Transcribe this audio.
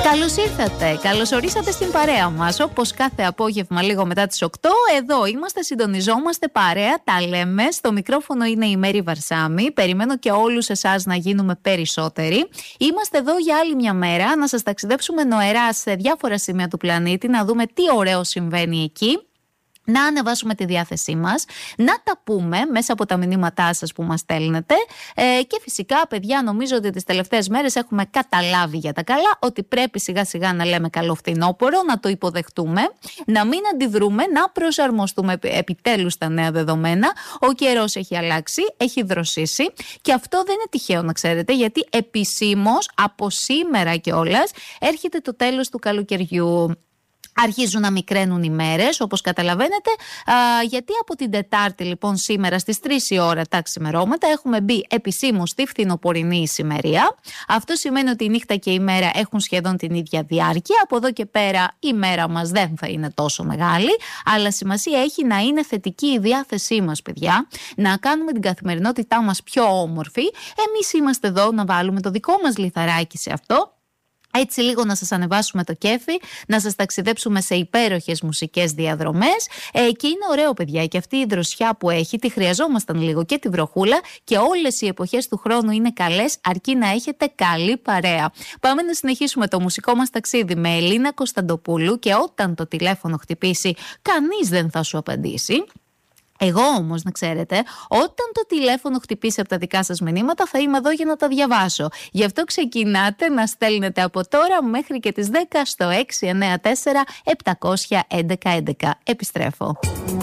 Καλώς ήρθατε, καλώς ορίσατε στην παρέα μας. Όπως κάθε απόγευμα λίγο μετά τις 8, εδώ είμαστε, συντονιζόμαστε παρέα, τα λέμε. Στο μικρόφωνο είναι η Μέρη Βαρσάμη. Περιμένω και όλους εσάς να γίνουμε περισσότεροι. Είμαστε εδώ για άλλη μια μέρα, να σας ταξιδέψουμε νοερά σε διάφορα σημεία του πλανήτη, να δούμε τι ωραίο συμβαίνει εκεί. Να ανεβάσουμε τη διάθεσή μας, να τα πούμε μέσα από τα μηνύματά σας που μας στέλνετε και φυσικά, παιδιά, νομίζω ότι τις τελευταίες μέρες έχουμε καταλάβει για τα καλά ότι πρέπει σιγά σιγά να λέμε καλό φθινόπωρο, να το υποδεχτούμε, να μην αντιδρούμε, να προσαρμοστούμε επιτέλους στα νέα δεδομένα. Ο καιρός έχει αλλάξει, έχει δροσίσει και αυτό δεν είναι τυχαίο, να ξέρετε, γιατί επισήμως από σήμερα κιόλας έρχεται το τέλος του καλοκαιριού. Αρχίζουν να μικραίνουν οι μέρες, όπως καταλαβαίνετε, γιατί από την Τετάρτη, λοιπόν, σήμερα στις 3 η ώρα τα ξημερώματα έχουμε μπει επισήμως στη φθινοπορεινή ησημερία. Αυτό σημαίνει ότι η νύχτα και η μέρα έχουν σχεδόν την ίδια διάρκεια. Από εδώ και πέρα η μέρα μας δεν θα είναι τόσο μεγάλη, αλλά σημασία έχει να είναι θετική η διάθεσή μας, παιδιά, να κάνουμε την καθημερινότητά μας πιο όμορφη. Εμείς είμαστε εδώ να βάλουμε το δικό μας λιθαράκι σε αυτό. Έτσι λίγο να σας ανεβάσουμε το κέφι, να σας ταξιδέψουμε σε υπέροχες μουσικές διαδρομές και είναι ωραίο, παιδιά, και αυτή η δροσιά που έχει, τη χρειαζόμασταν λίγο και τη βροχούλα και όλες οι εποχές του χρόνου είναι καλές, αρκεί να έχετε καλή παρέα. Πάμε να συνεχίσουμε το μουσικό μας ταξίδι με Ελίνα Κωνσταντοπούλου και όταν το τηλέφωνο χτυπήσει κανείς δεν θα σου απαντήσει. Εγώ όμως, να ξέρετε, όταν το τηλέφωνο χτυπήσει από τα δικά σας μηνύματα θα είμαι εδώ για να τα διαβάσω. Γι' αυτό ξεκινάτε να στέλνετε από τώρα μέχρι και τις 10 στο 694 700 11 11. Επιστρέφω.